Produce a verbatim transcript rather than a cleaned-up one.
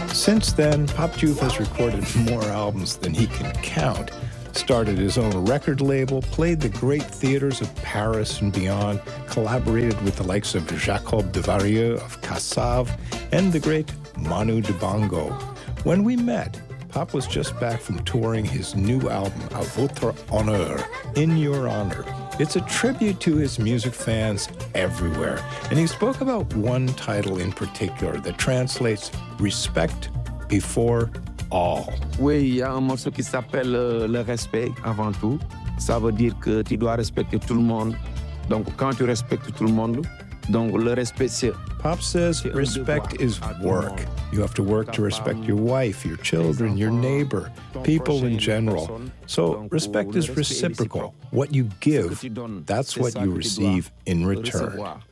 Since then, Pape Diouf has recorded more albums than he can count, started his own record label, played the great theaters of Paris and beyond, collaborated with the likes of Jacob Devarieux of Kassav and the great Manu Dibango. When we met, Pape was just back from touring his new album, A Votre Honneur, In Your Honor. It's a tribute to his music fans everywhere, and he spoke about one title in particular that translates Respect Before All. Oui, il y a un morceau qui s'appelle euh, Le Respect avant tout. Ça veut dire que tu dois respecter tout le monde. Donc quand tu respectes tout le monde, donc le respect c'est... Pape says respect is work. You have to work to respect your wife, your children, your neighbor, people in general. So respect is reciprocal. What you give, that's what you receive in return.